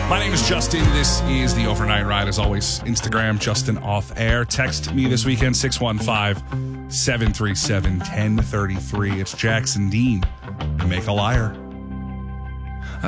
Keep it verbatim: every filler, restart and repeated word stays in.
My name is Justin. This is the Overnight Ride. As always, Instagram, Justin Off Air. Text me this weekend, six one five, seven three seven, one zero three three. It's Jackson Dean. You make a liar.